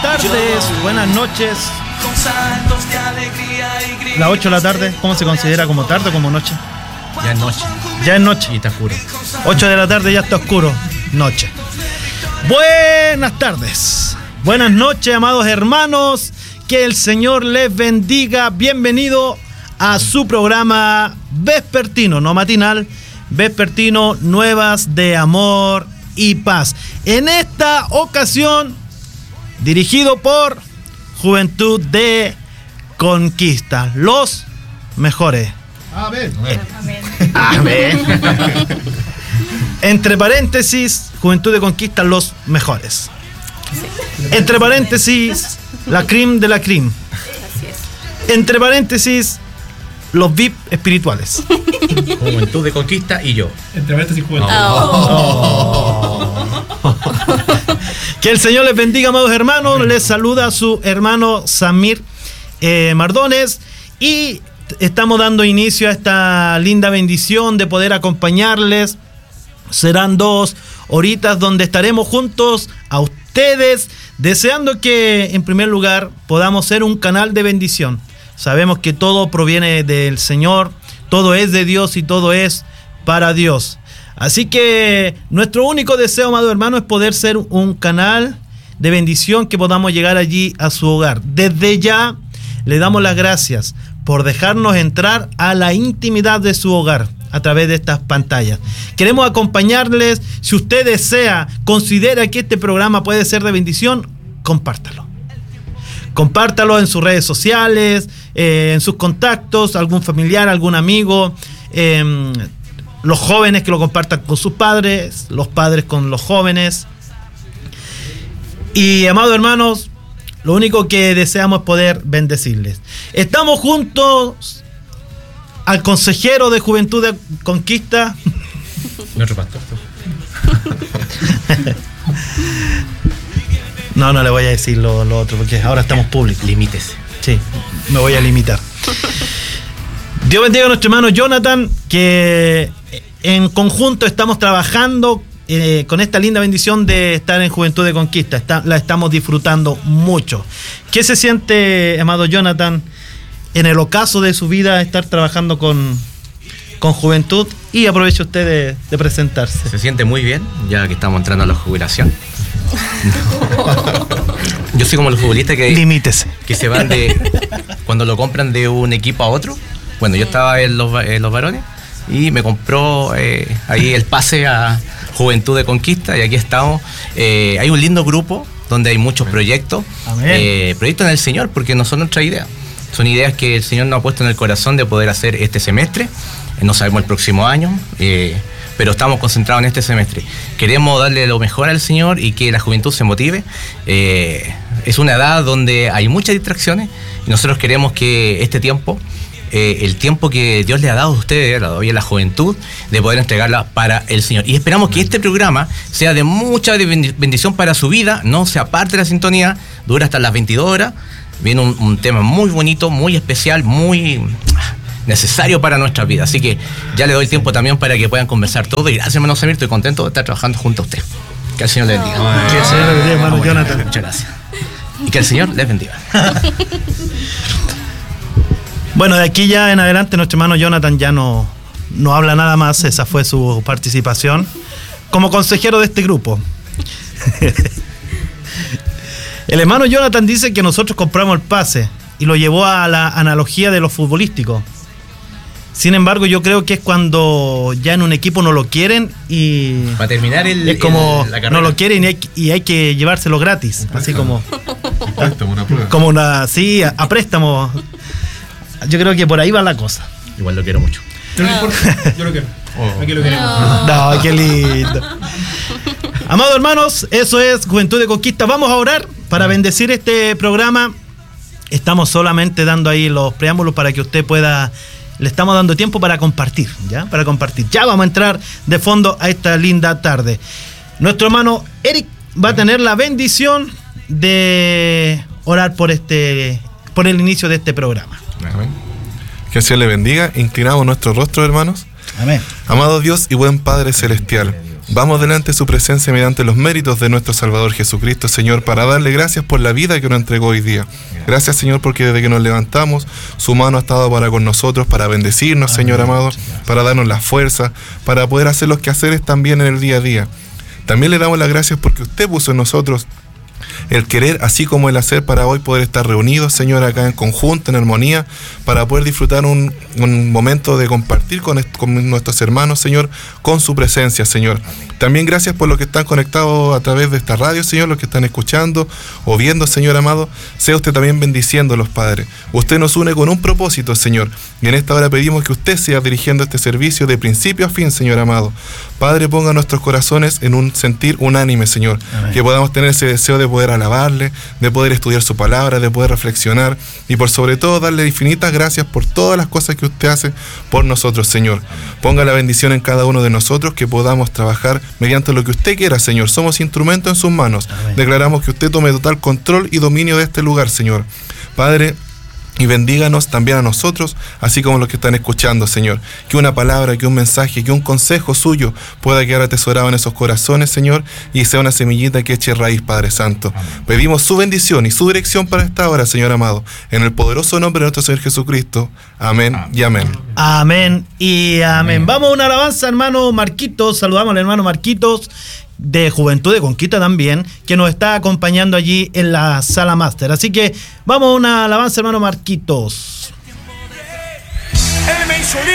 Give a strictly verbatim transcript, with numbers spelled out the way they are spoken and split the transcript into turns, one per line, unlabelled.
tardes, buenas noches. Las ocho de la tarde, ¿cómo se considera? ¿Como tarde o como noche?
Ya es noche.
Ya es noche.
Y está oscuro.
ocho de la tarde ya está oscuro. Noche. Buenas tardes. Buenas noches, amados hermanos. Que el Señor les bendiga. Bienvenido a su programa vespertino, no matinal, vespertino, nuevas de amor y paz. En esta ocasión, dirigido por Juventud de Conquista, los mejores.
Amén.
Amén. Entre paréntesis, Juventud de Conquista, los mejores. Entre paréntesis, la cream de la cream. Entre paréntesis, los V I P espirituales.
Juventud de Conquista y yo.
Entre paréntesis, Juventud.
Oh. Oh. Que el Señor les bendiga, amados hermanos. Les saluda su hermano Samir eh, Mardones. Y estamos dando inicio a esta linda bendición de poder acompañarles. Serán dos horitas donde estaremos juntos a ustedes, deseando que en primer lugar podamos ser un canal de bendición. Sabemos que todo proviene del Señor, todo es de Dios y todo es para Dios. Así que nuestro único deseo, amado hermano, es poder ser un canal de bendición, que podamos llegar allí a su hogar. Desde ya le damos las gracias por dejarnos entrar a la intimidad de su hogar a través de estas pantallas. Queremos acompañarles. Si usted desea, considera que este programa puede ser de bendición, compártalo. Compártalo en sus redes sociales, eh, en sus contactos, algún familiar, algún amigo, eh, los jóvenes que lo compartan con sus padres, los padres con los jóvenes. Y, amados hermanos, lo único que deseamos es poder bendecirles. Estamos juntos al consejero de Juventud de Conquista.
Nuestro pastor.
No, no le voy a decir lo, lo otro, porque ahora estamos públicos.
Limítese.
Sí, me voy a limitar. Dios bendiga a nuestro hermano Jonathan, que en conjunto estamos trabajando eh, con esta linda bendición de estar en Juventud de Conquista. Está, la estamos disfrutando mucho. ¿Qué se siente, amado Jonathan, en el ocaso de su vida estar trabajando con, con Juventud? Y aproveche usted de, de presentarse.
Se siente muy bien, ya que estamos entrando a la jubilación. Yo soy como los futbolistas que,
Limítese.
que se van de cuando lo compran de un equipo a otro. Bueno, yo estaba en los, en los varones y me compró eh, ahí el pase a Juventud de Conquista, y aquí estamos. Eh, hay un lindo grupo donde hay muchos proyectos, eh, proyectos en el Señor, porque no son nuestra idea. Son ideas que el Señor nos ha puesto en el corazón de poder hacer este semestre. No sabemos el próximo año, eh, pero estamos concentrados en este semestre. Queremos darle lo mejor al Señor y que la juventud se motive. Eh, es una edad donde hay muchas distracciones y nosotros queremos que este tiempo, eh, el tiempo que Dios le ha dado a ustedes, le ha dado a la juventud, de poder entregarla para el Señor. Y esperamos que este programa sea de mucha bendición para su vida, no se aparte de la sintonía, dura hasta las veintidós horas. Viene un, un tema muy bonito, muy especial, muy necesario para nuestra vida. Así que ya le doy tiempo también para que puedan conversar todo. Y gracias, hermano Samir, estoy contento de estar trabajando junto a usted. Que el Señor les bendiga.
Oh. Que el Señor les bendiga, hermano Jonathan.
Muchas gracias. Y que el Señor les bendiga.
Bueno, de aquí ya en adelante nuestro hermano Jonathan ya no, no habla nada más. Esa fue su participación como consejero de este grupo. El hermano Jonathan dice que nosotros compramos el pase y lo llevó a la analogía de lo futbolístico. Sin embargo, yo creo que es cuando ya en un equipo no lo quieren y
para terminar el,
es como
el, la carrera.
No lo quieren y hay, y hay que llevárselo gratis, así como
préstamo, una prueba.
Como una sí, a, a préstamo. Yo creo que por ahí va la cosa.
Igual lo quiero mucho.
Pero no importa, yo lo quiero. Oh. Aquí lo queremos.
No, qué lindo. Amados hermanos, eso es Juventud de Conquista. Vamos a orar para bendecir este programa. Estamos solamente dando ahí los preámbulos para que usted pueda. Le estamos dando tiempo para compartir, ¿ya? Para compartir. Ya vamos a entrar de fondo a esta linda tarde. Nuestro hermano Eric va a tener la bendición de orar por este, por el inicio de este programa.
Amén. Que el Señor le bendiga. Inclinamos nuestro rostro, hermanos.
Amén.
Amado Dios y buen Padre celestial, Vamos delante de su presencia mediante los méritos de nuestro Salvador Jesucristo, Señor, para darle gracias por la vida que nos entregó hoy día. Gracias, Señor, porque desde que nos levantamos, su mano ha estado para con nosotros, para bendecirnos, Señor amado, para darnos la fuerza, para poder hacer los quehaceres también en el día a día. También le damos las gracias porque usted puso en nosotros el querer, así como el hacer, para hoy poder estar reunidos, Señor, acá en conjunto, en armonía, para poder disfrutar un, un momento de compartir con, con nuestros hermanos, Señor, con su presencia, Señor. También gracias por los que están conectados a través de esta radio, Señor, los que están escuchando o viendo, Señor amado. Sea usted también bendiciéndolos, Padre. Usted nos une con un propósito, Señor, y en esta hora pedimos que usted sea dirigiendo este servicio de principio a fin, Señor amado. Padre, ponga nuestros corazones en un sentir unánime, Señor. Amén. Que podamos tener ese deseo de poder alabarle, de poder estudiar su palabra, de poder reflexionar y por sobre todo darle infinitas gracias por todas las cosas que usted hace por nosotros, Señor. Ponga la bendición en cada uno de nosotros, que podamos trabajar mediante lo que usted quiera, Señor. Somos instrumentos en sus manos. Amén. Declaramos que usted tome total control y dominio de este lugar, Señor. Padre, y bendíganos también a nosotros, así como los que están escuchando, Señor. Que una palabra, que un mensaje, que un consejo suyo pueda quedar atesorado en esos corazones, Señor, y sea una semillita que eche raíz, Padre Santo. Amén. Pedimos su bendición y su dirección para esta hora, Señor amado, en el poderoso nombre de nuestro Señor Jesucristo. Amén, amén. Y amén.
Amén y amén. Amén. Vamos a una alabanza, hermano Marquitos. Saludamos al hermano Marquitos, de Juventud de Conquista también, que nos está acompañando allí en la sala máster. Así que vamos a una alabanza, hermano Marquitos.